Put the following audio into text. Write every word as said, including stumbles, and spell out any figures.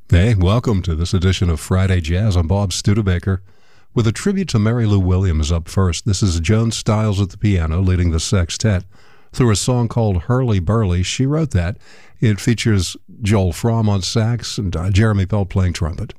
Hey, welcome to this edition of Friday Jazz. I'm Bob Studebaker with a tribute to Mary Lou Williams up first. This is Joan Stiles at the piano leading the sextet through a song called Hurly Burly. She wrote that. It features Joel Fromm on sax and uh, Jeremy Bell playing trumpet.